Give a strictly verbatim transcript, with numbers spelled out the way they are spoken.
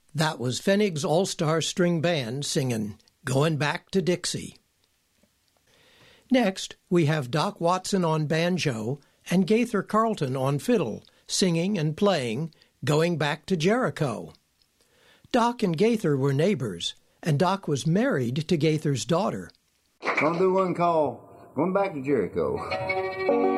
That was Pfennig's All-Star String Band singing Going Back to Dixie. Next, we have Doc Watson on banjo and Gaither Carlton on fiddle, singing and playing Going Back to Jericho. Doc and Gaither were neighbors, and Doc was married to Gaither's daughter. Gonna do one called Going Back to Jericho.